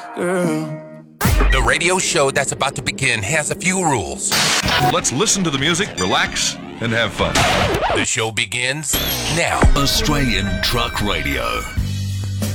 girl. The radio show that's about to begin has a few rules. Let's listen to the music, relax, and have fun. The show begins now. Australian Truck Radio.